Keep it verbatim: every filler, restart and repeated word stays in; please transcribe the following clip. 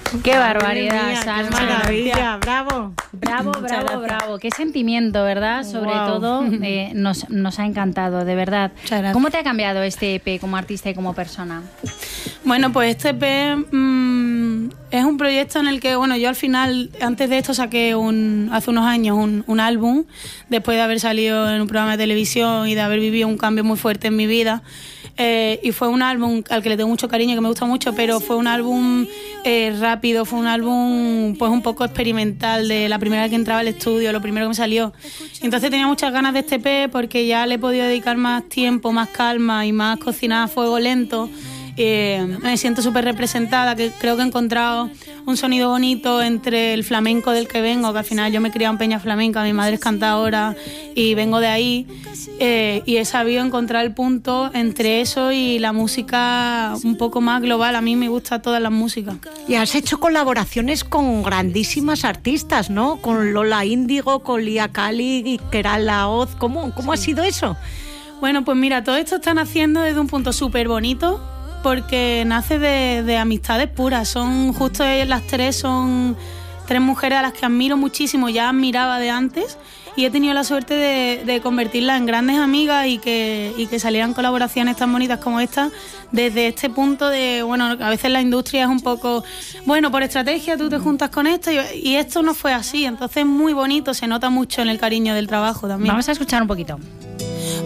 Qué barbaridad, mía, Salma. Qué maravilla, bravo. Bravo, bravo, bravo. Qué sentimiento, ¿verdad? Sobre wow. todo, eh, nos, nos ha encantado, de verdad. ¿Cómo te ha cambiado este E P como artista y como persona? Bueno, pues este E P mmm, es un proyecto en el que, bueno, yo al final, antes de esto saqué un, hace unos años un, un álbum, después de haber salido en un programa de televisión y de haber vivido un cambio muy fuerte en mi vida. Eh, y fue un álbum al que le tengo mucho cariño, que me gusta mucho, pero fue un álbum eh, rápido, fue un álbum pues un poco experimental, de la primera vez que entraba al estudio, lo primero que me salió. Entonces tenía muchas ganas de este E P porque ya le he podido dedicar más tiempo, más calma y más cocinar a fuego lento. Eh, me siento súper representada, que creo que he encontrado un sonido bonito entre el flamenco del que vengo, que al final yo me he criado en peña flamenca, mi madre es cantadora y vengo de ahí, eh, y he sabido encontrar el punto entre eso y la música un poco más global. A mí me gusta todas las músicas. Y has hecho colaboraciones con grandísimas artistas, ¿no? Con Lola Índigo, con Lía Cali y Kerala Oz. ¿Cómo, cómo sí. ha sido eso? Bueno, pues mira, todo esto están haciendo desde un punto súper bonito, porque nace de, de amistades puras. Son justo ellas las tres, son tres mujeres a las que admiro muchísimo, ya admiraba de antes, y he tenido la suerte de, de convertirlas en grandes amigas y que, y que salieran colaboraciones tan bonitas como esta, desde este punto de, bueno, a veces la industria es un poco, bueno, por estrategia tú te juntas con esto, y, y esto no fue así, entonces es muy bonito, se nota mucho en el cariño del trabajo también. Vamos a escuchar un poquito.